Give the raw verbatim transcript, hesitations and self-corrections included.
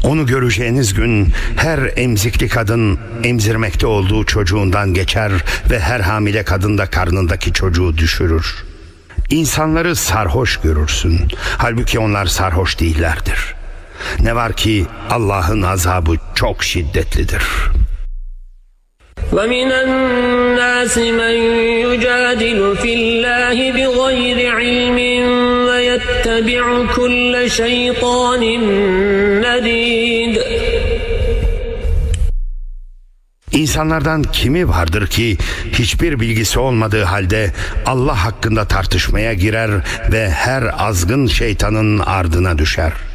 Onu göreceğiniz gün her emzikli kadın emzirmekte olduğu çocuğundan geçer ve her hamile kadın da karnındaki çocuğu düşürür. İnsanları sarhoş görürsün. Halbuki onlar sarhoş değillerdir. Ne var ki Allah'ın azabı çok şiddetlidir. وَمِنَ النَّاسِ مَنْ يُجَادِلُ فِي اللّٰهِ بِغَيْرِ عِلْمٍ وَيَتَّبِعُ كُلَّ شَيْطَانٍ مَرِيدٍ. İnsanlardan kimi vardır ki hiçbir bilgisi olmadığı halde Allah hakkında tartışmaya girer ve her azgın şeytanın ardına düşer.